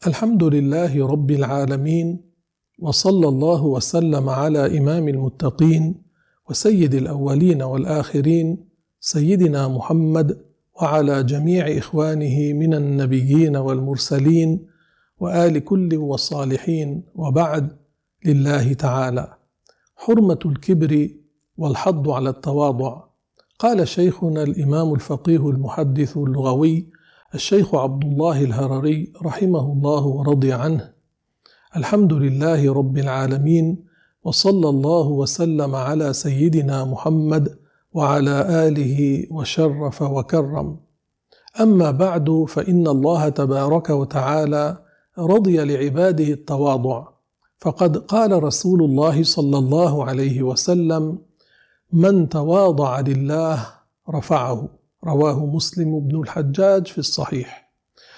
الحمد لله رب العالمين، وصلى الله وسلم على إمام المتقين وسيد الأولين والآخرين سيدنا محمد وعلى جميع إخوانه من النبيين والمرسلين وآل كل والصالحين، وبعد. لله تعالى حرمة الكبر والحض على التواضع. قال شيخنا الإمام الفقيه المحدث اللغوي الشيخ عبد الله الهرري رحمه الله ورضي عنه: الحمد لله رب العالمين، وصلى الله وسلم على سيدنا محمد وعلى آله وشرف وكرم. أما بعد، فإن الله تبارك وتعالى رضي لعباده التواضع، فقد قال رسول الله صلى الله عليه وسلم: من تواضع لله رفعه، رواه مسلم بن الحجاج في الصحيح.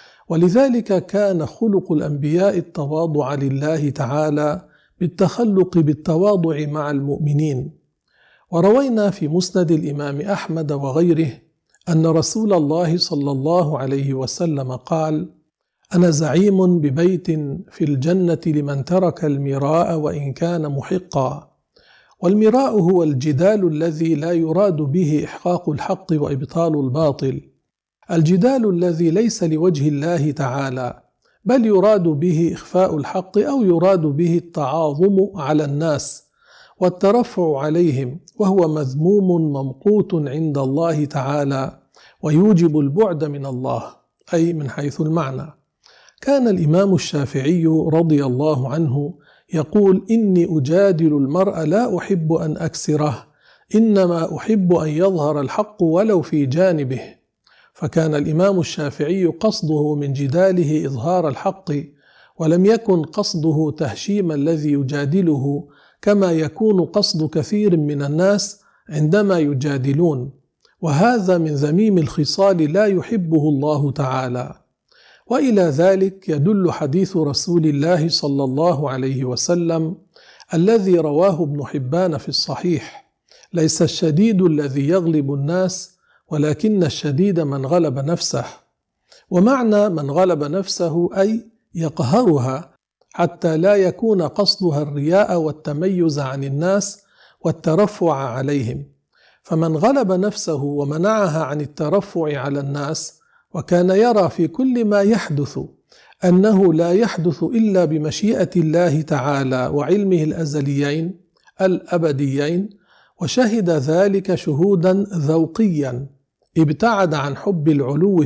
ولذلك كان خلق الأنبياء التواضع لله تعالى بالتخلق بالتواضع مع المؤمنين. وروينا في مسند الإمام أحمد وغيره أن رسول الله صلى الله عليه وسلم قال: أنا زعيم ببيت في الجنة لمن ترك المراء وإن كان محقا. والمراء هو الجدال الذي لا يراد به إحقاق الحق وإبطال الباطل، الجدال الذي ليس لوجه الله تعالى، بل يراد به إخفاء الحق أو يراد به التعاظم على الناس والترفع عليهم، وهو مذموم ممقوت عند الله تعالى ويوجب البعد من الله، أي من حيث المعنى. كان الإمام الشافعي رضي الله عنه يقول: إني أجادل المرء لا أحب أن أكسره، إنما أحب أن يظهر الحق ولو في جانبه. فكان الإمام الشافعي قصده من جداله إظهار الحق، ولم يكن قصده تهشيم الذي يجادله، كما يكون قصد كثير من الناس عندما يجادلون، وهذا من ذميم الخصال لا يحبه الله تعالى. وإلى ذلك يدل حديث رسول الله صلى الله عليه وسلم الذي رواه ابن حبان في الصحيح: ليس الشديد الذي يغلب الناس، ولكن الشديد من غلب نفسه. ومعنى من غلب نفسه أي يقهرها، حتى لا يكون قصدها الرياء والتميز عن الناس والترفع عليهم. فمن غلب نفسه ومنعها عن الترفع على الناس، وكان يرى في كل ما يحدث أنه لا يحدث إلا بمشيئة الله تعالى وعلمه الأزليين الأبديين، وشهد ذلك شهودا ذوقيا، ابتعد عن حب العلو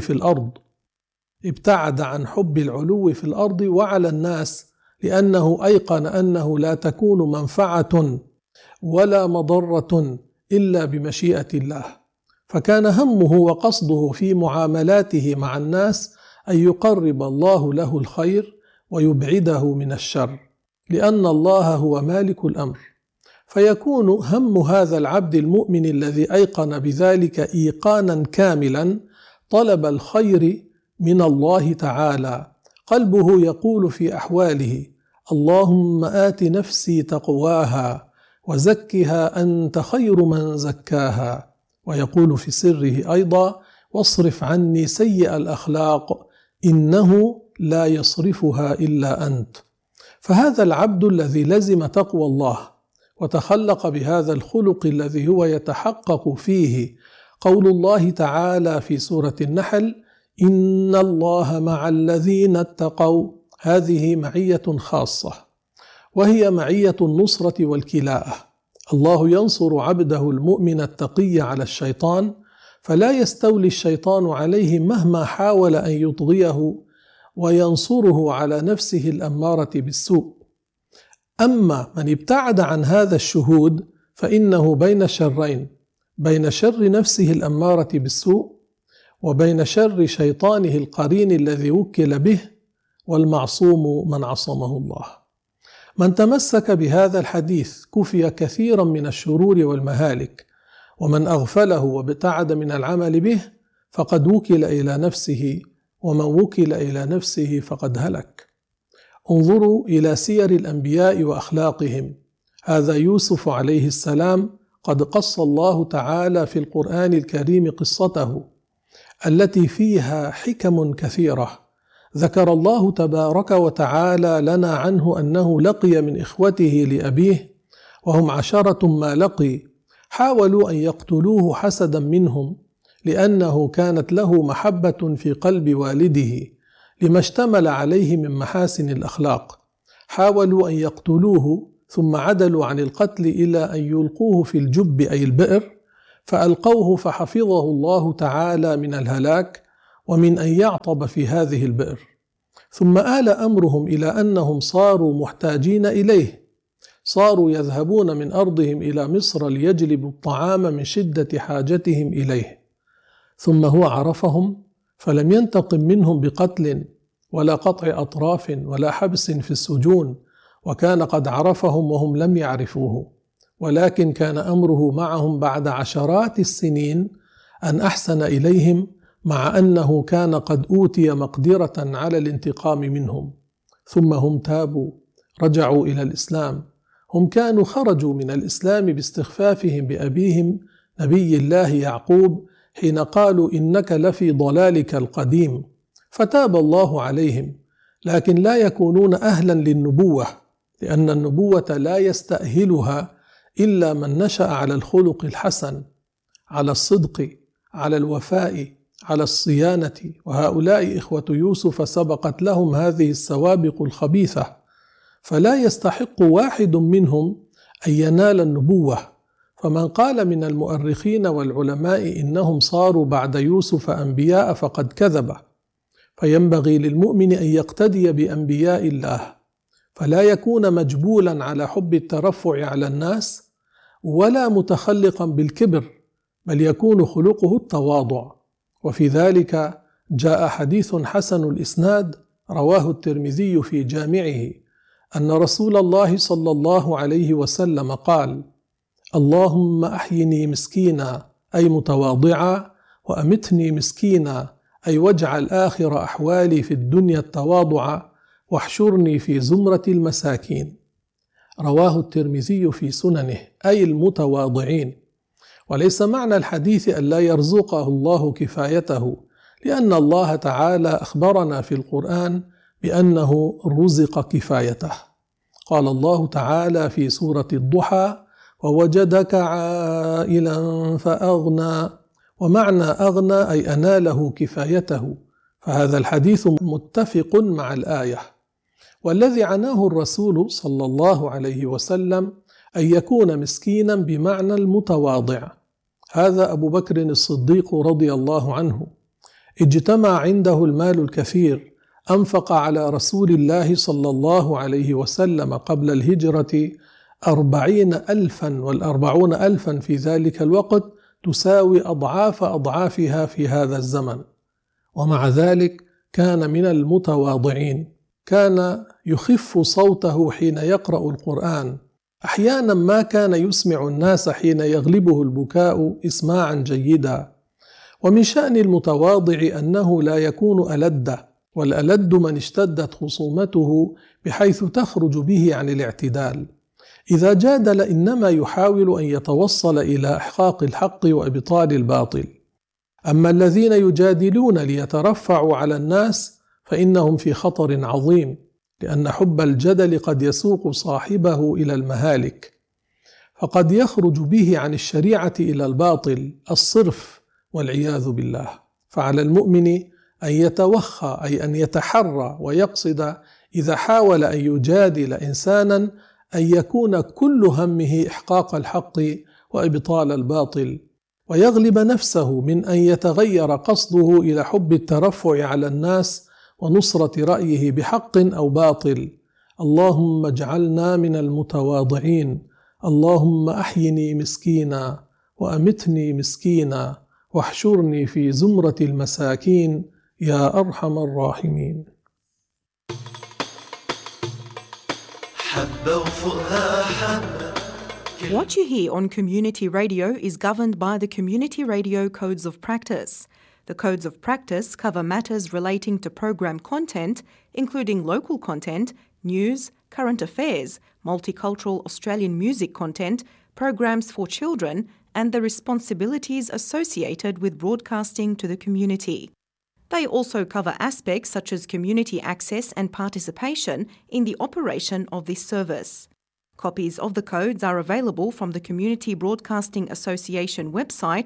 في الأرض وعلى الناس، لأنه أيقن أنه لا تكون منفعة ولا مضرة إلا بمشيئة الله. فكان همه وقصده في معاملاته مع الناس أن يقرب الله له الخير ويبعده من الشر، لأن الله هو مالك الأمر. فيكون هم هذا العبد المؤمن الذي أيقن بذلك إيقانا كاملا طلب الخير من الله تعالى. قلبه يقول في أحواله: اللهم آت نفسي تقواها وزكها أنت خير من زكاها. ويقول في سره أيضا: واصرف عني سيء الأخلاق إنه لا يصرفها إلا أنت. فهذا العبد الذي لزم تقوى الله وتخلق بهذا الخلق الذي هو يتحقق فيه قول الله تعالى في سورة النحل: إن الله مع الذين اتقوا، هذه معية خاصة، وهي معية النصرة والكلاءة. الله ينصر عبده المؤمن التقي على الشيطان، فلا يستولي الشيطان عليه مهما حاول أن يطغيه وينصره على نفسه الأمارة بالسوء. أما من ابتعد عن هذا الشهود فإنه بين شرين: بين شر نفسه الأمارة بالسوء، وبين شر شيطانه القرين الذي وكل به، والمعصوم من عصمه الله. من تمسك بهذا الحديث كفي كثيرا من الشرور والمهالك، ومن أغفله وابتعد من العمل به فقد وكل إلى نفسه، ومن وكل إلى نفسه فقد هلك. انظروا إلى سير الأنبياء وأخلاقهم. هذا يوسف عليه السلام قد قص الله تعالى في القرآن الكريم قصته التي فيها حكم كثيرة، ذكر الله تبارك وتعالى لنا عنه أنه لقي من إخوته لأبيه وهم 10 ما لقي، حاولوا أن يقتلوه حسدا منهم، لأنه كانت له محبة في قلب والده لما اشتمل عليه من محاسن الأخلاق. حاولوا أن يقتلوه ثم عدلوا عن القتل إلى أن يلقوه في الجب أي البئر، فألقوه فحفظه الله تعالى من الهلاك ومن أن يعطب في هذه البئر. ثم آل أمرهم إلى أنهم صاروا محتاجين إليه، صاروا يذهبون من أرضهم إلى مصر ليجلبوا الطعام من شدة حاجتهم إليه. ثم هو عرفهم فلم ينتقم منهم بقتل ولا قطع أطراف ولا حبس في السجون، وكان قد عرفهم وهم لم يعرفوه، ولكن كان أمره معهم بعد عشرات السنين أن أحسن إليهم، مع أنه كان قد أوتي مقدرة على الانتقام منهم. ثم هم تابوا، رجعوا إلى الإسلام. هم كانوا خرجوا من الإسلام باستخفافهم بأبيهم نبي الله يعقوب حين قالوا إنك لفي ضلالك القديم، فتاب الله عليهم، لكن لا يكونون أهلا للنبوة، لأن النبوة لا يستأهلها إلا من نشأ على الخلق الحسن، على الصدق، على الوفاء، على الصيانة. وهؤلاء إخوة يوسف سبقت لهم هذه السوابق الخبيثة، فلا يستحق واحد منهم أن ينال النبوة. فمن قال من المؤرخين والعلماء إنهم صاروا بعد يوسف أنبياء فقد كذب. فينبغي للمؤمن أن يقتدي بأنبياء الله، فلا يكون مجبولا على حب الترفع على الناس ولا متخلقا بالكبر، بل يكون خلقه التواضع. وفي ذلك جاء حديث حسن الإسناد رواه الترمذي في جامعه أن رسول الله صلى الله عليه وسلم قال: اللهم أحيني مسكينا أي متواضعا، وأمتني مسكينا أي واجعل آخر أحوالي في الدنيا التواضع، واحشرني في زمرة المساكين. رواه الترمذي في سننه أي المتواضعين. وليس معنى الحديث أن لا يرزقه الله كفايته، لأن الله تعالى أخبرنا في القرآن بأنه رزق كفايته. قال الله تعالى في سورة الضحى: ووجدك عائلا فأغنى. ومعنى أغنى أي أناله كفايته، فهذا الحديث متفق مع الآية. والذي عناه الرسول صلى الله عليه وسلم أن يكون مسكينا بمعنى المتواضع. هذا أبو بكر الصديق رضي الله عنه، اجتمع عنده المال الكثير، أنفق على رسول الله صلى الله عليه وسلم قبل الهجرة 40,000، وال40,000 في ذلك الوقت تساوي أضعاف أضعافها في هذا الزمن. ومع ذلك كان من المتواضعين، كان يخف صوته حين يقرأ القرآن، أحيانا ما كان يسمع الناس حين يغلبه البكاء إسماعا جيدا. ومن شأن المتواضع أنه لا يكون ألدا، والألد من اشتدت خصومته بحيث تخرج به عن الاعتدال. إذا جادل إنما يحاول أن يتوصل إلى إحقاق الحق وإبطال الباطل. أما الذين يجادلون ليترفعوا على الناس فإنهم في خطر عظيم، لأن حب الجدل قد يسوق صاحبه إلى المهالك، فقد يخرج به عن الشريعة إلى الباطل الصرف والعياذ بالله. فعلى المؤمن أن يتوخى، أي أن يتحرى ويقصد إذا حاول أن يجادل إنسانا أن يكون كل همه إحقاق الحق وإبطال الباطل، ويغلب نفسه من أن يتغير قصده إلى حب الترفع على الناس ونصرة رأيه بحق أو باطل. اللهم اجعلنا من المتواضعين. اللهم أحيني مسكينا وأمتني مسكينا واحشرني في زمرة المساكين يا أرحم الراحمين. What you hear on Community Radio is governed by the Community Radio Codes of Practice. The Codes of Practice cover matters relating to program content, including local content, news, current affairs, multicultural Australian music content, programs for children, and the responsibilities associated with broadcasting to the community. They also cover aspects such as community access and participation in the operation of this service. Copies of the codes are available from the Community Broadcasting Association website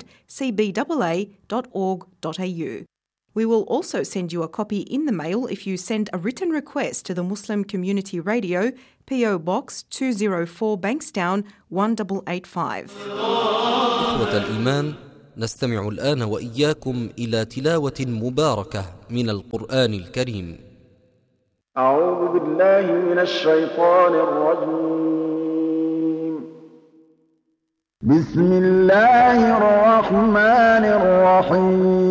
cbaa.org.au. We will also send you a copy in the mail if you send a written request to the Muslim Community Radio, PO Box 204 Bankstown 1885. إخوة الإيمان، نستمع الآن وإياكم إلى تلاوة مباركة من القرآن الكريم. أعوذ بالله من الشيطان الرجيم. بسم الله الرحمن الرحيم.